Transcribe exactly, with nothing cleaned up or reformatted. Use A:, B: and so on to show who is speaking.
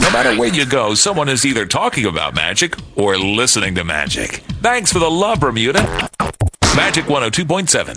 A: No matter where you go, someone is either talking about magic or listening to magic. Thanks for the love, Bermuda. Magic one oh two point seven.